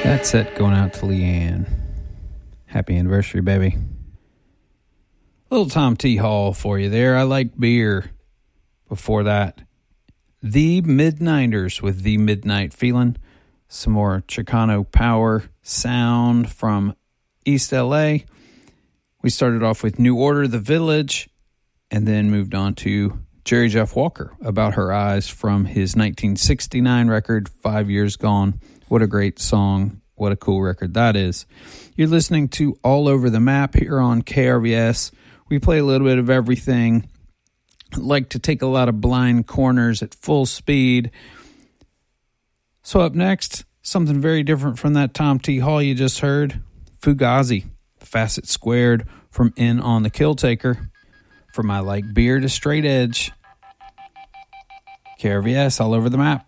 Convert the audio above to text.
That's it going out to Leanne. Happy anniversary, baby. Little Tom T. Hall for you there. I Like Beer. Before that, The Midnighters with The Midnight Feeling. Some more Chicano power sound from East LA. We started off with New Order, The Village, and then moved on to Jerry Jeff Walker, About Her Eyes, from his 1969 record, 5 Years Gone. What a great song. What a cool record that is. You're listening to All Over the Map here on KRVS. We play a little bit of everything. Like to take a lot of blind corners at full speed. So up next, something very different from that Tom T. Hall you just heard. Fugazi, Facet Squared, from In on the Kill Taker. From I Like Beer to Straight Edge. KRVS, All Over the Map.